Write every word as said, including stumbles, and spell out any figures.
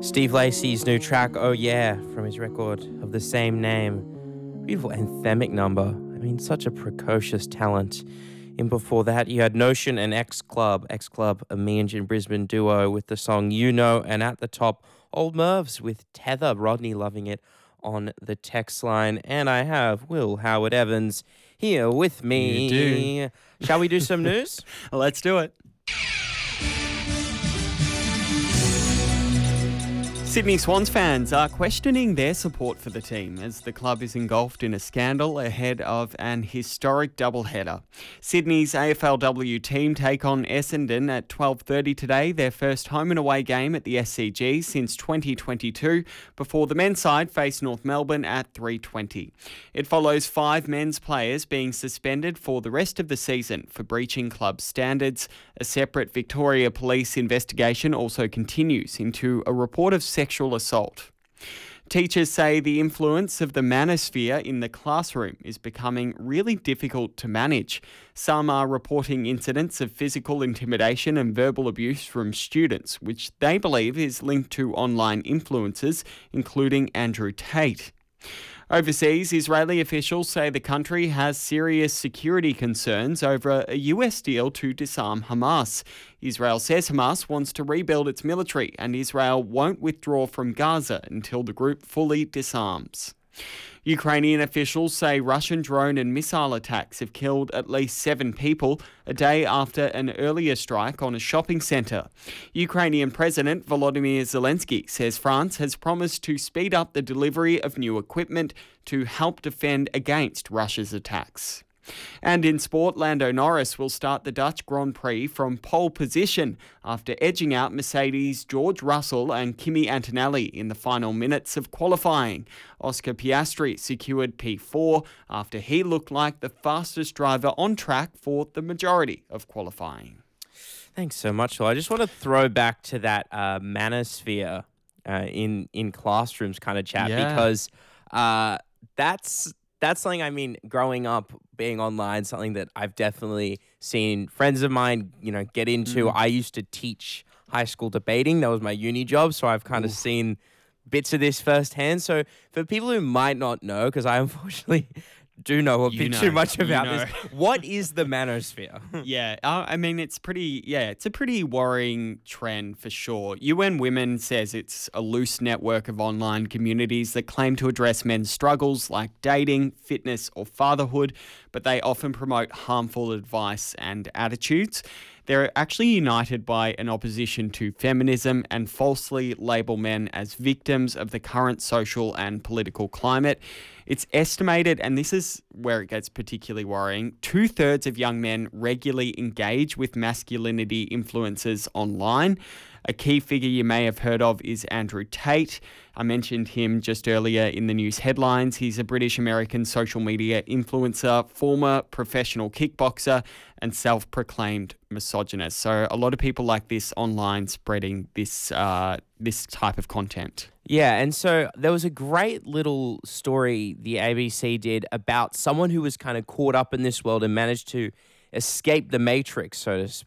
Steve Lacy's new track, Oh Yeah, from his record of the same name. Beautiful anthemic number. I mean, such a precocious talent. And before that, you had Notion and X Club. X Club, a Minge and Brisbane duo with the song You Know. And at the top, Old Mervs with Tether. Rodney loving it on the text line. And I have Will Howard Evans here with me. You do. Shall we do some news? Let's do it. Sydney Swans fans are questioning their support for the team as the club is engulfed in a scandal ahead of an historic doubleheader. Sydney's A F L W team take on Essendon at twelve thirty today, their first home and away game at the S C G since twenty twenty-two, before the men's side face North Melbourne at three twenty. It follows five men's players being suspended for the rest of the season for breaching club standards. A separate Victoria Police investigation also continues into a report of sexual assault. Teachers say the influence of the manosphere in the classroom is becoming really difficult to manage. Some are reporting incidents of physical intimidation and verbal abuse from students, which they believe is linked to online influencers, including Andrew Tate. Overseas, Israeli officials say the country has serious security concerns over a U S deal to disarm Hamas. Israel says Hamas wants to rebuild its military and Israel won't withdraw from Gaza until the group fully disarms. Ukrainian officials say Russian drone and missile attacks have killed at least seven people a day after an earlier strike on a shopping centre. Ukrainian President Volodymyr Zelensky says France has promised to speed up the delivery of new equipment to help defend against Russia's attacks. And in sport, Lando Norris will start the Dutch Grand Prix from pole position after edging out Mercedes' George Russell and Kimi Antonelli in the final minutes of qualifying. Oscar Piastri secured P four after he looked like the fastest driver on track for the majority of qualifying. Thanks so much, Phil. I just want to throw back to that uh, manosphere uh, in, in classrooms kind of chat Yeah. because uh, that's... That's something, I mean, growing up, being online, something that I've definitely seen friends of mine, you know, get into. Mm. I used to teach high school debating. That was my uni job. So I've kind of seen bits of this firsthand. So for people who might not know, because I unfortunately do know a You bit know, too much you about know. this, what is the manosphere? Yeah, uh, I mean, it's pretty, yeah, it's a pretty worrying trend for sure. U N Women says it's a loose network of online communities that claim to address men's struggles like dating, fitness, or fatherhood, but they often promote harmful advice and attitudes. They're actually united by an opposition to feminism and falsely label men as victims of the current social and political climate. It's estimated, and this is where it gets particularly worrying, two-thirds of young men regularly engage with masculinity influencers online. A key figure you may have heard of is Andrew Tate. I mentioned him just earlier in the news headlines. He's a British-American social media influencer, former professional kickboxer, and self-proclaimed misogynist. So a lot of people like this online spreading this uh, this type of content. Yeah, and so there was a great little story the A B C did about someone who was kind of caught up in this world and managed to escape the matrix, so to speak.